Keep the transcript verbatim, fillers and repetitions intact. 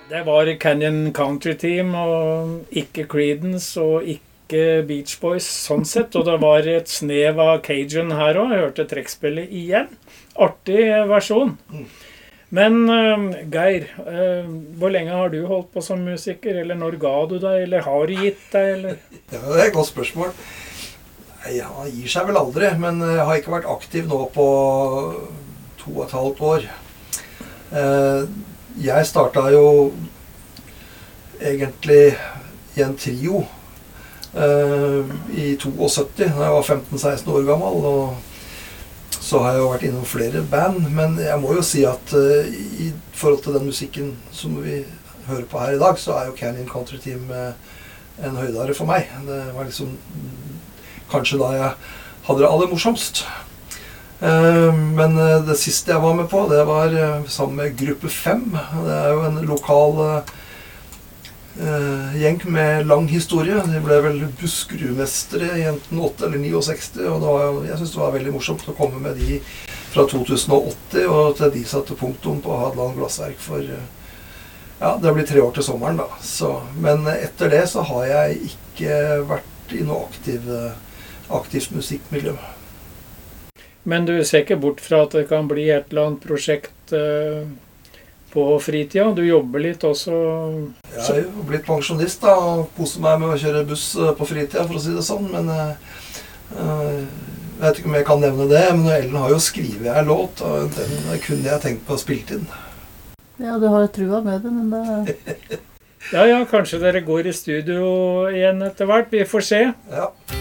Det var Canyon Country Team, og ikke Creedence, og ikke Beach Boys, sånn sett. Og det var et snev av Cajun her også. Jeg hørte trekkspillet igjen. Artig versjon. Men uh, Geir, uh, hvor lenge har du holdt på som musiker? Eller når ga du deg? Eller har du gitt deg? Eller? Ja, det er et godt spørsmål. Nei, han gir seg vel aldri, men jeg har ikke vært aktiv nå på to og et halvt år. Uh, jeg startet jo egentlig i en trio uh, i syttifto, da jeg var femten seksten år gammel, og så har jeg jo vært innom flere band, men jeg må jo si at uh, i forhold til den musikken som vi hører på her i dag, så er jo Canyon Country Team uh, en høydare for meg. Det var liksom kanskje da jeg hadde det aller morsomst. Uh, men uh, det siste jeg var med på, det var uh, sammen med Gruppe fem. Det er jo en lokal uh, uh, gjeng med lang historie. De ble vel Buskerudmestere i enten åtte eller sekstini, og det var, jeg synes det var veldig morsomt å komme med de fra to tusen og åtti, og til de satte punktum på Hadeland Glassverk for uh, ja, det blir tre år til sommeren da. Så, men etter det så har jeg ikke vært i noe aktiv, aktivt musikkmiljø. Men du ser ikke bort fra at det kan bli et eller annet prosjekt uh, på fritida? Du jobber litt også? Jeg har jo blitt pensjonist da, og koser meg med å kjøre buss på fritida, for å si det sånn. Men uh, jeg vet ikke om jeg kan nevne det, men Ellen har jo skrivet en låt, og den kunne jeg tenkt på å spille inn. Ja, du har jo trua med det, men det... ja, ja, kanskje dere går i studio igjen etter hvert. Vi får se. Ja.